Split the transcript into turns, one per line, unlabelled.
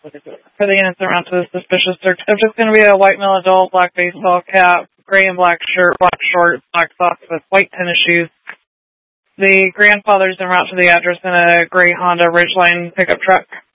for the innocent round to the suspicious search. Subject's going to be a white male adult, black baseball cap, gray and black shirt, black shorts, black socks with white tennis shoes. The grandfather's en route to the address in a gray Honda Ridgeline pickup truck.